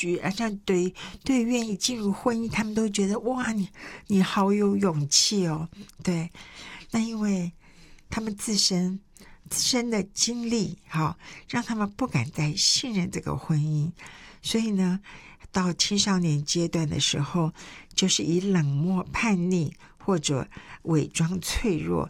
许，而且对愿意进入婚姻，他们都觉得哇，你好有勇气哦。对，那因为他们自身的经历，让他们不敢再信任这个婚姻，所以呢，到青少年阶段的时候，就是以冷漠、叛逆或者伪装脆弱，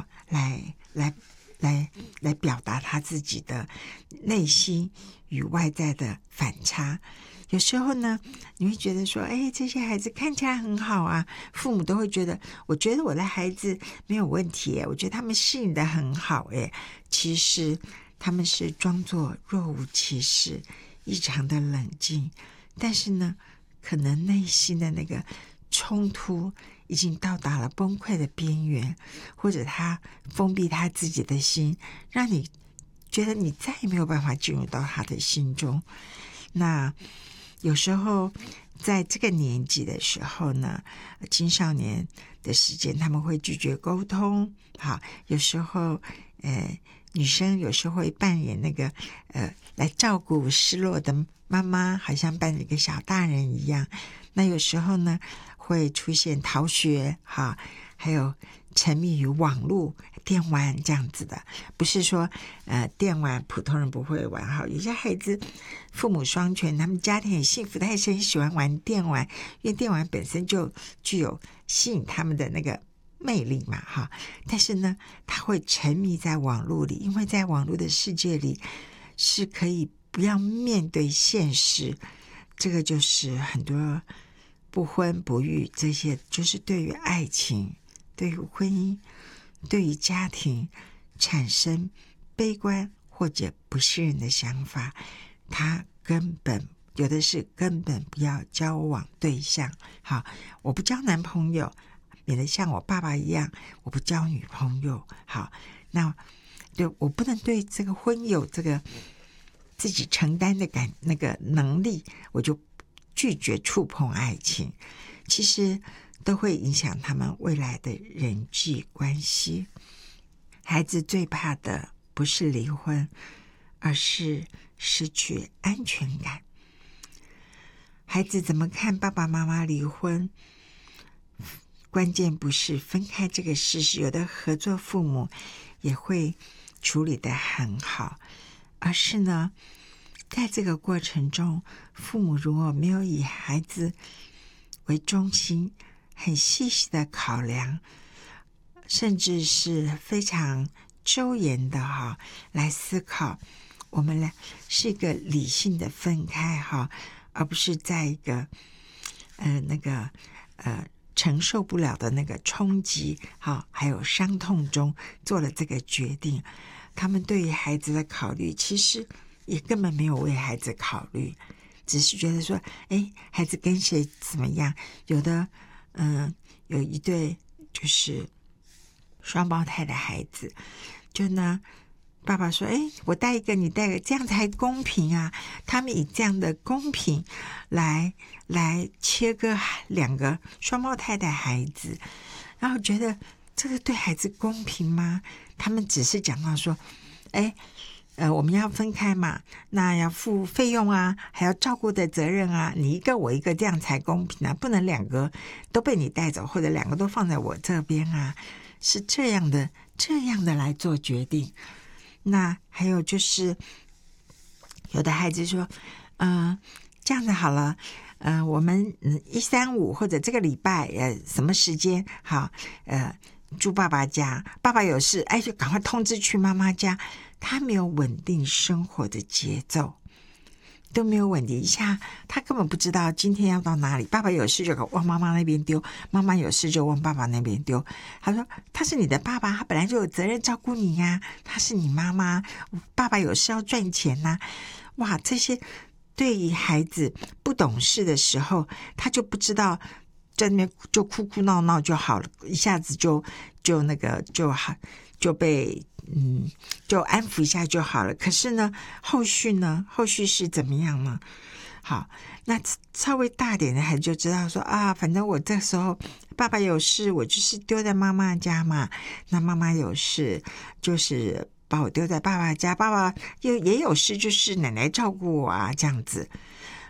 来表达他自己的内心与外在的反差。有时候呢，你会觉得说，这些孩子看起来很好啊，父母都会觉得，我觉得我的孩子没有问题，我觉得他们适应的很好，其实他们是装作若无其事，异常的冷静，但是呢，可能内心的那个冲突已经到达了崩溃的边缘，或者他封闭他自己的心，让你觉得你再也没有办法进入到他的心中。那有时候在这个年纪的时候呢，青少年的时间他们会拒绝沟通，有时候女生有时候会扮演那个来照顾失落的妈妈，好像扮演一个小大人一样。那有时候呢会出现逃学，还有沉迷于网络电玩这样子的。不是说电玩普通人不会玩，有些孩子父母双全，他们家庭很幸福，他也是很喜欢玩电玩，因为电玩本身就具有吸引他们的那个魅力嘛，但是呢他会沉迷在网络里，因为在网络的世界里是可以不要面对现实。这个就是很多不婚不育，这些就是对于爱情、对于婚姻、对于家庭产生悲观或者不信任的想法，他根本有的是根本不要交往对象。我不交男朋友，免得像我爸爸一样我不交女朋友。那我不能对这个婚有这个自己承担的那个能力，我就拒绝触碰爱情，其实都会影响他们未来的人际关系。孩子最怕的不是离婚，而是失去安全感。孩子怎么看爸爸妈妈离婚，关键不是分开这个事实，有的合作父母也会处理得很好，而是呢在这个过程中，父母如果没有以孩子为中心，很细细的考量，甚至是非常周延的来思考，我们来是一个理性的分开而不是在一个承受不了的那个冲击还有伤痛中做了这个决定。他们对于孩子的考虑其实也根本没有为孩子考虑，只是觉得说孩子跟谁怎么样。有的有一对就是双胞胎的孩子，就呢爸爸说我带一个你带一个，这样才公平啊。他们以这样的公平来切割两个双胞胎的孩子，然后觉得这个对孩子公平吗？他们只是讲到说我们要分开嘛，那要付费用啊，还要照顾的责任啊，你一个我一个，这样才公平啊，不能两个都被你带走，或者两个都放在我这边啊，是这样的来做决定。那还有就是有的孩子说这样子好了，我们1、3、5或者这个礼拜什么时间好住爸爸家，爸爸有事就赶快通知去妈妈家。他没有稳定生活的节奏，都没有稳定一下，他根本不知道今天要到哪里。爸爸有事就往妈妈那边丢，妈妈有事就往爸爸那边丢。他说他是你的爸爸，他本来就有责任照顾你呀，他是你妈妈，爸爸有事要赚钱啊。哇，这些对于孩子不懂事的时候，他就不知道，在那边就哭哭闹闹就好了，一下子就被就安抚一下就好了。可是呢，后续是怎么样呢？好，那稍微大点的孩子就知道说反正我这时候爸爸有事，我就是丢在妈妈家嘛。那妈妈有事，就是把我丢在爸爸家，爸爸也有事，就是奶奶照顾我啊，这样子。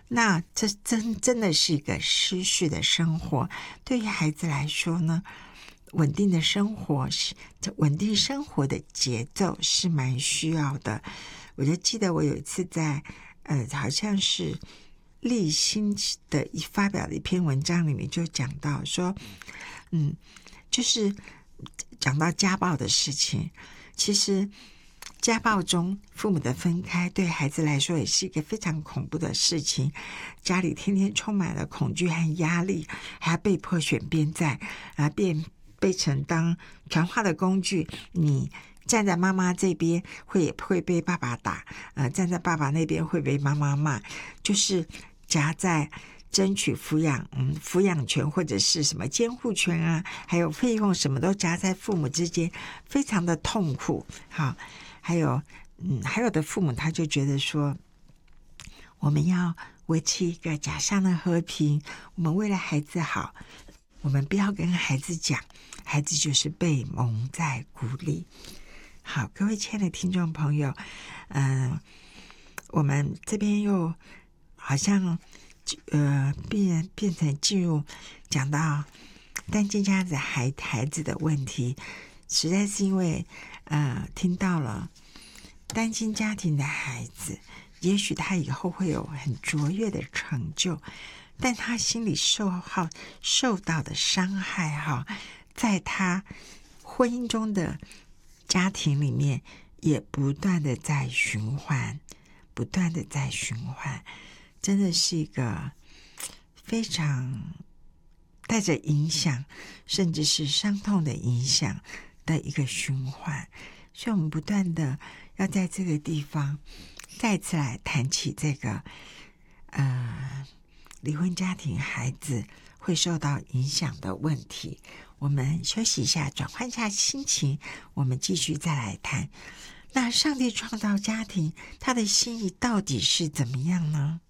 那这真的是一个失序的生活。对于孩子来说呢，稳定生活的节奏是蛮需要的。我就记得我有一次在好像是立新的发表的一篇文章里面就讲到说，就是讲到家暴的事情。其实家暴中父母的分开对孩子来说也是一个非常恐怖的事情，家里天天充满了恐惧和压力，还要被迫选边站，被成当传话的工具。你站在妈妈这边会被爸爸打，站在爸爸那边会被妈妈骂，就是夹在争取抚养权或者是什么监护权啊，还有费用什么都夹在父母之间，非常的痛苦。好，还有的父母他就觉得说，我们要维持一个假象的和平，我们为了孩子好，我们不要跟孩子讲，孩子就是被蒙在鼓里。好，各位亲爱的听众朋友，我们这边又好像变成进入讲到单亲家庭孩子的问题，实在是因为听到了单亲家庭的孩子，也许他以后会有很卓越的成就，但他心里受到的伤害在他婚姻中的家庭里面也不断的在循环，真的是一个非常带着影响，甚至是伤痛的影响的一个循环。所以我们不断的要在这个地方再次来谈起这个离婚家庭孩子会受到影响的问题。我们休息一下，转换一下心情，我们继续再来谈。那上帝创造家庭，他的心意到底是怎么样呢？